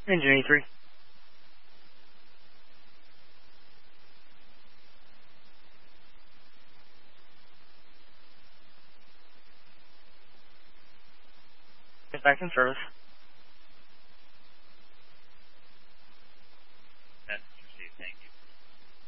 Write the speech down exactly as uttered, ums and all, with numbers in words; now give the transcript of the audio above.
Engine E three. Get back in service. That's received. Thank you.